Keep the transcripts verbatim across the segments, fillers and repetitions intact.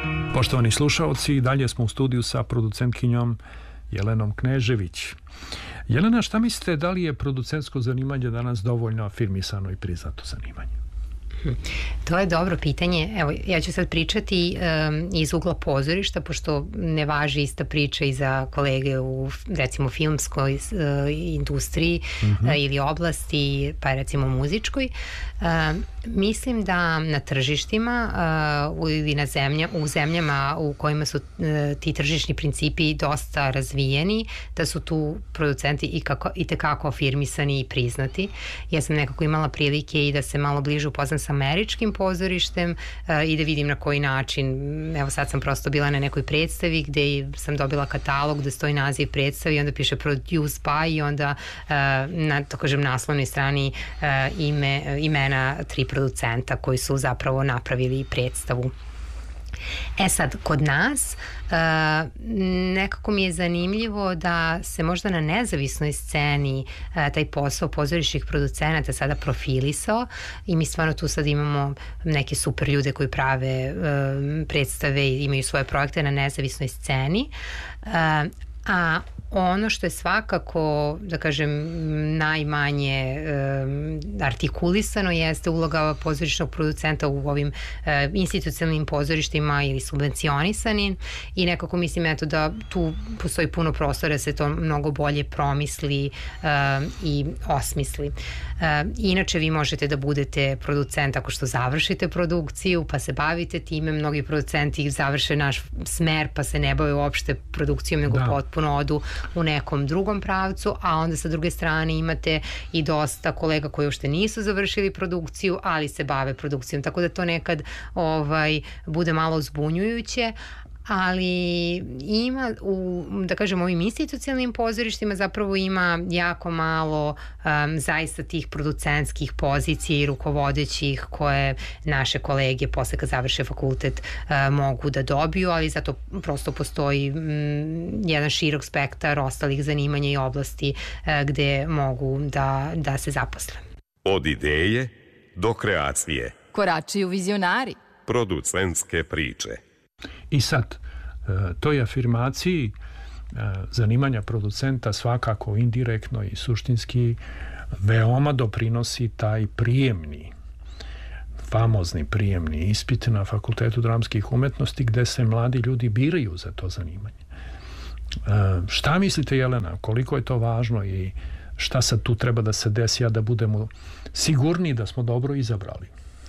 Poštovani slušaoci, dalje smo u studiju sa producentkinjom Jelenom Knežević. Jelena, šta mislite, da li je producentsko zanimanje danas dovoljno afirmisano i priznato zanimanje? To je dobro pitanje. Evo, ja ću sad pričati um, iz ugla pozorišta, pošto ne važi ista priča i za kolege u, recimo, filmskoj uh, industriji mm-hmm. uh, ili oblasti, pa recimo muzičkoj. Uh, mislim da na tržištima uh, ili na zemlja, u zemljama u kojima su uh, ti tržišni principi dosta razvijeni, da su tu producenti i, kako, i tekako afirmisani i priznati. Ja sam nekako imala prilike i da se malo bliže upoznam sa američkim pozorištem uh, i da vidim na koji način. Evo, sad sam prosto bila na nekoj predstavi gde sam dobila katalog gde stoji naziv predstavi i onda piše Produced by i onda uh, na, to kažem, naslovnoj strani uh, ime, imena tri producenta koji su zapravo napravili predstavu. E sad, kod nas uh, nekako mi je zanimljivo da se možda na nezavisnoj sceni uh, taj posao pozorišnih producenata sada profilisao i mi stvarno tu sad imamo neke super ljude koji prave uh, predstave i imaju svoje projekte na nezavisnoj sceni. Uh, a ono što je svakako, da kažem, najmanje um, artikulisano jeste uloga pozorišnog producenta u ovim uh, institucionalnim pozorištima ili subvencionisanim i nekako mislim eto da tu postoji puno prostora da se to mnogo bolje promisli uh, i osmisli. Uh, inače vi možete da budete producent ako što završite produkciju pa se bavite time, mnogi producenti završe naš smer pa se ne bave uopšte produkcijom nego da. potpuno odu u nekom drugom pravcu, a onda sa druge strane imate i dosta kolega koji uopšte nisu završili produkciju, ali se bave produkcijom, tako da to nekad ovaj, bude malo zbunjujuće, ali ima u, da kažem, ovim institucionalnim pozorištima zapravo ima jako malo um, zaista tih producentskih pozicija i rukovodećih koje naše kolege posle kad završe fakultet uh, mogu da dobiju, ali zato prosto postoji um, jedan širok spektar ostalih zanimanja i oblasti uh, gde mogu da, da se zaposle. Od ideje do kreacije. Koračuju vizionari. Producentske priče. I sad, toj afirmaciji zanimanja producenta svakako indirektno i suštinski veoma doprinosi taj prijemni, famozni prijemni ispit na Fakultetu dramskih umetnosti gde se mladi ljudi biraju za to zanimanje. Šta mislite, Jelena, koliko je to važno i šta sad tu treba da se desi, a da budemo sigurni da smo dobro izabrali?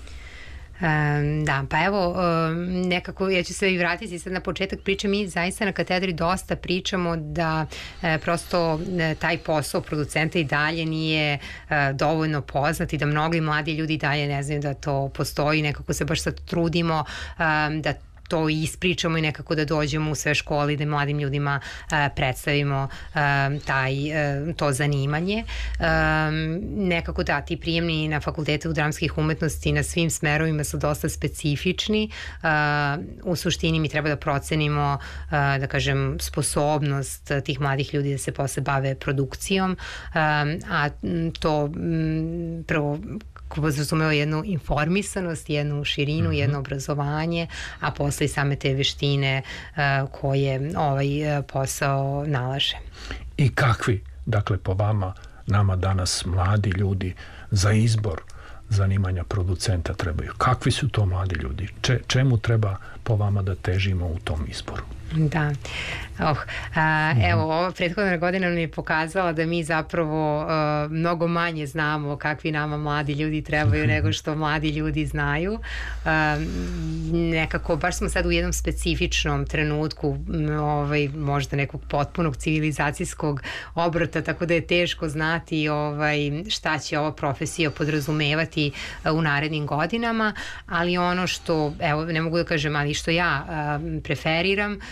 Um, da, pa evo um, nekako ja ću se i vratiti sad na početak priče. Mi zaista na katedri dosta pričamo da e, prosto e, taj posao producenta i dalje nije e, dovoljno poznat i da mnogi mladi ljudi i dalje ne znaju da to postoji. Nekako se baš sad trudimo um, da to ispričamo i nekako da dođemo u sve škole i da mladim ljudima uh, predstavimo uh, taj, uh, to zanimanje. Um, nekako da, ti prijemni na Fakultetu dramskih umetnosti na svim smerovima su dosta specifični. Uh, u suštini mi treba da procenimo, uh, da kažem, sposobnost tih mladih ljudi da se posle bave produkcijom, um, a to um, prvo razumeo jednu informisanost, jednu širinu, mm-hmm. jedno obrazovanje, a posle i same te veštine uh, koje ovaj uh, posao nalaže. I kakvi, dakle, po vama, nama danas mladi ljudi za izbor zanimanja producenta trebaju? Kakvi su to mladi ljudi? Če, čemu treba po vama da težimo u tom izboru? Da. Oh, a, mm-hmm. Evo, ova prethodna godina mi je pokazala da mi zapravo uh, mnogo manje znamo kakvi nama mladi ljudi trebaju mm-hmm. nego što mladi ljudi znaju. Uh, nekako, baš smo sad u jednom specifičnom trenutku ovaj, možda nekog potpunog civilizacijskog obrata, tako da je teško znati ovaj, šta će ova profesija podrazumevati uh, u narednim godinama, ali ono što, evo, ne mogu da kažem, ali što ja uh, preferiram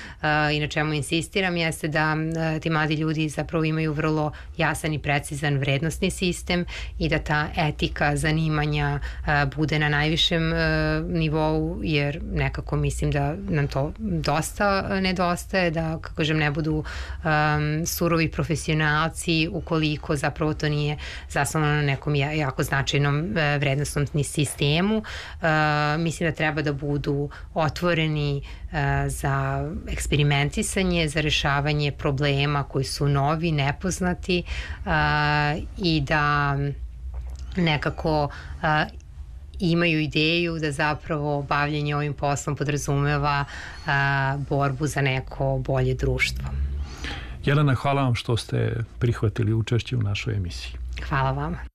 i na čemu insistiram jeste da ti mladi ljudi zapravo imaju vrlo jasan i precizan vrednosni sistem i da ta etika zanimanja bude na najvišem nivou, jer nekako mislim da nam to dosta nedostaje, da, kako kažem, ne budu um, surovi profesionalci ukoliko zapravo to nije zasnovano na nekom jako značajnom uh, vrednostnom sistemu. Uh, mislim da treba da budu otvoreni uh, za eksperimentisanje, za rešavanje problema koji su novi, nepoznati uh, i da nekako uh, imaju ideju da zapravo bavljenje ovim poslom podrazumeva a, borbu za neko bolje društvo. Jelena, hvala vam što ste prihvatili učešće u našoj emisiji. Hvala vama.